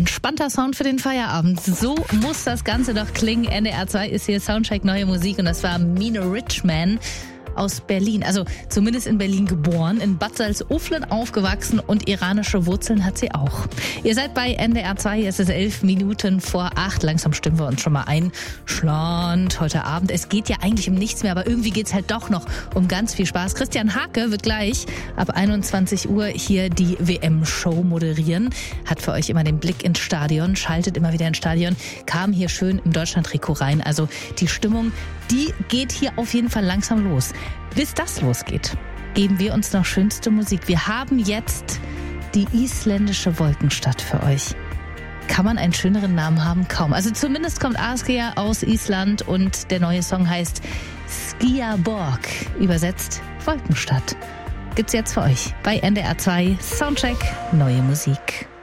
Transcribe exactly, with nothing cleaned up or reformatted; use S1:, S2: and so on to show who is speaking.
S1: entspannter Sound für den Feierabend. So muss das Ganze doch klingen. N D R zwei ist hier Soundcheck Neue Musik und das war Mine Richman aus Berlin. Also zumindest in Berlin geboren, in Bad Salzuflen aufgewachsen und iranische Wurzeln hat sie auch. Ihr seid bei N D R zwei, es ist elf Minuten vor acht. Langsam stimmen wir uns schon mal ein. Schland heute Abend. Es geht ja eigentlich um nichts mehr, aber irgendwie geht's halt doch noch um ganz viel Spaß. Christian Hake wird gleich ab einundzwanzig Uhr hier die W M-Show moderieren. Hat für euch immer den Blick ins Stadion, schaltet immer wieder ins Stadion, kam hier schön im Deutschland-Trikot rein. Also die Stimmung, die geht hier auf jeden Fall langsam los. Bis das losgeht, geben wir uns noch schönste Musik. Wir haben jetzt die isländische Wolkenstadt für euch. Kann man einen schöneren Namen haben? Kaum. Also zumindest kommt Askja aus Island und der neue Song heißt Skiaborg. Übersetzt Wolkenstadt. Gibt's jetzt für euch bei N D R zwei Soundcheck Neue Musik.